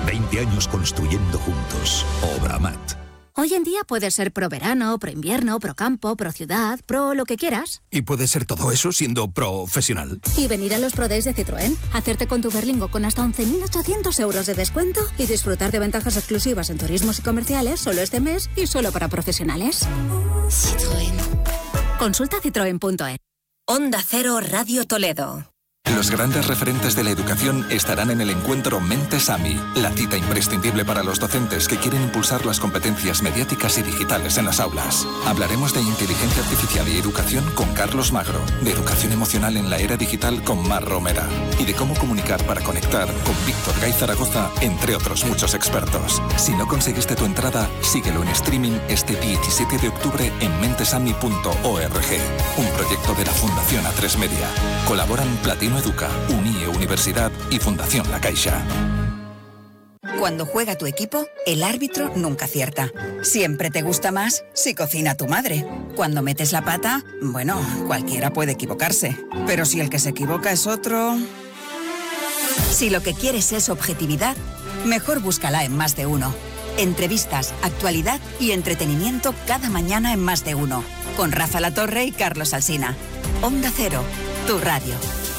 20 años construyendo juntos. Obramat. Hoy en día puedes ser pro verano, pro invierno, pro campo, pro ciudad, pro lo que quieras. Y puedes ser todo eso siendo profesional. Y venir a los Pro Days de Citroën, hacerte con tu Berlingo con hasta 11.800 euros de descuento y disfrutar de ventajas exclusivas en turismos y comerciales solo este mes y solo para profesionales. Citroën. Consulta citroen.es. Onda Cero Radio Toledo. Los grandes referentes de la educación estarán en el encuentro Mentes AMI, la cita imprescindible para los docentes que quieren impulsar las competencias mediáticas y digitales en las aulas. Hablaremos de inteligencia artificial y educación con Carlos Magro, de educación emocional en la era digital con Mar Romera y de cómo comunicar para conectar con Víctor Gay Zaragoza, entre otros muchos expertos. Si no conseguiste tu entrada, síguelo en streaming este 17 de octubre en mentesami.org, un proyecto de la Fundación A3 Media. Colaboran Platino Educa, UNIE Universidad y Fundación La Caixa. Cuando juega tu equipo, el árbitro nunca acierta. Siempre te gusta más si cocina tu madre. Cuando metes la pata, bueno, cualquiera puede equivocarse. Pero si el que se equivoca es otro... Si lo que quieres es objetividad, mejor búscala en Más de Uno. Entrevistas, actualidad y entretenimiento cada mañana en Más de Uno. Con Rafa Latorre y Carlos Alsina. Onda Cero, tu radio.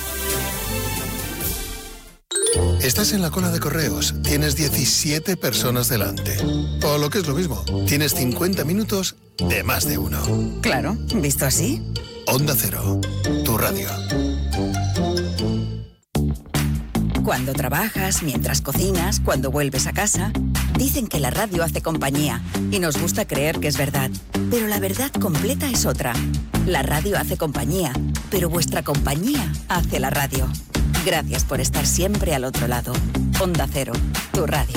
Estás en la cola de correos, tienes 17 personas delante. O lo que es lo mismo, tienes 50 minutos de Más de Uno. Claro, visto así. Onda Cero, tu radio. Cuando trabajas, mientras cocinas, cuando vuelves a casa, dicen que la radio hace compañía y nos gusta creer que es verdad. Pero la verdad completa es otra. La radio hace compañía, pero vuestra compañía hace la radio. Gracias por estar siempre al otro lado. Onda Cero, tu radio.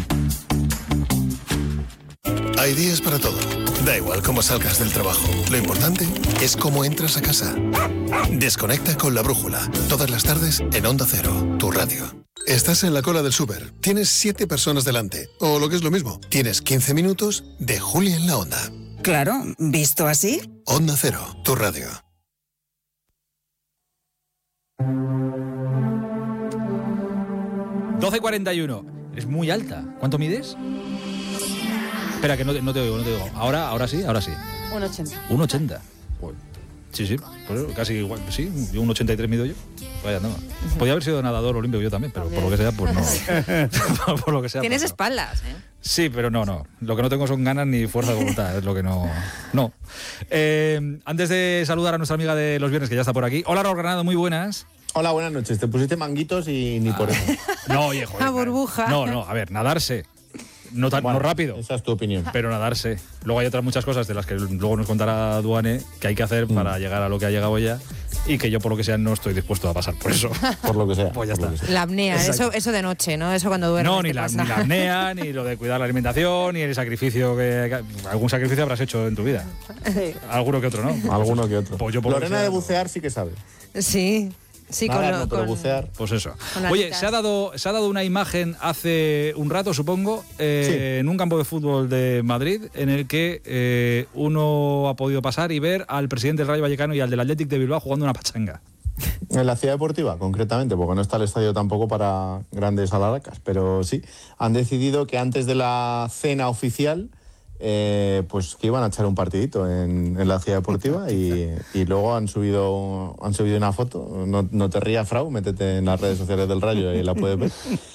Hay días para todo. Da igual cómo salgas del trabajo. Lo importante es cómo entras a casa. Desconecta con La Brújula. Todas las tardes en Onda Cero, tu radio. Estás en la cola del súper. Tienes 7 personas delante. O lo que es lo mismo, tienes 15 minutos de Julia en la Onda. Claro, visto así. Onda Cero, tu radio. ...12:41. Es muy alta. ¿Cuánto mides? Espera, que no te oigo. Ahora sí. 1,80. 1,80. Sí, pues casi igual. Sí, yo 1,83 mido yo. Vaya, no. Podría haber sido nadador olímpico yo también, pero por lo que sea, pues no. Por lo que sea. Tienes pues no. espaldas, ¿eh? Sí, pero no. Lo que no tengo son ganas ni fuerza de voluntad, es lo que no. No. Antes de saludar a nuestra amiga de los viernes, que ya está por aquí. Hola, Raúl Granado, muy buenas. Hola, buenas noches. Te pusiste manguitos y ni por eso. No, oye, joder. La burbuja. No, a ver, nadarse. No rápido. Esa es tu opinión. Pero nadarse. Luego hay otras muchas cosas de las que luego nos contará Duane que hay que hacer para llegar a lo que ha llegado ella y que yo por lo que sea no estoy dispuesto a pasar por eso. Por lo que sea. Pues ya está. La apnea, eso de noche, ¿no? Eso cuando duermes. No, ni la apnea, ni lo de cuidar la alimentación, ni el sacrificio que algún sacrificio habrás hecho en tu vida. Alguno que otro, ¿no? Alguno que otro. Pues yo Lorena de bucear sí que sabe. Sí. Sí, nada, con bucear. Pues eso. Oye, se ha dado una imagen hace un rato, supongo, en un campo de fútbol de Madrid, en el que uno ha podido pasar y ver al presidente del Rayo Vallecano y al del Athletic de Bilbao jugando una pachanga. En la ciudad deportiva, concretamente, porque no está el estadio tampoco para grandes alaracas, pero sí, han decidido que antes de la cena oficial pues que iban a echar un partidito en la ciudad deportiva y luego han subido una foto. No te rías, Frau, métete en las redes sociales del Rayo y la puedes ver.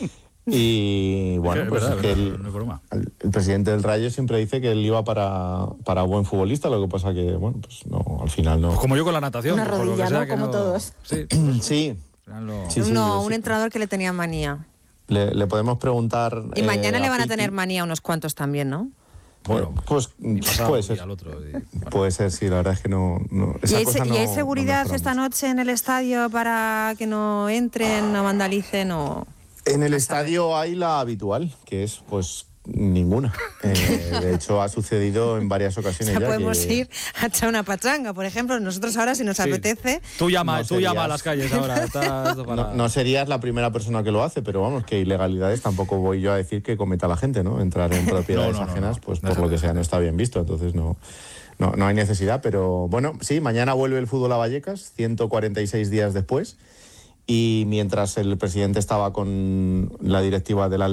Y bueno, pues es que el presidente del Rayo siempre dice que él iba para buen futbolista, lo que pasa que, bueno, pues no, al final no. Pues como yo con la natación. Una rodilla, ¿no? Como todos. Sí. Un entrenador que le tenía manía. Le podemos preguntar. Y mañana le van a tener manía unos cuantos también, ¿no? Bueno, pues puede ser. Puede ser, sí, la verdad es que no ¿Y hay seguridad esta noche en el estadio para que no entren, no vandalicen o...? En el estadio hay la habitual, que es, pues, ninguna. De hecho, ha sucedido en varias ocasiones. O sea, podemos ir a echar una pachanga, por ejemplo. Nosotros ahora, si nos apetece... Tú llama a las calles ahora. No serías la primera persona que lo hace, pero vamos, que ilegalidades tampoco voy yo a decir que cometa la gente, ¿no? Entrar en propiedades ajenas, pues por lo que sea, no está bien visto. Entonces no hay necesidad, pero bueno, sí, mañana vuelve el fútbol a Vallecas, 146 días después. Y mientras el presidente estaba con la directiva de la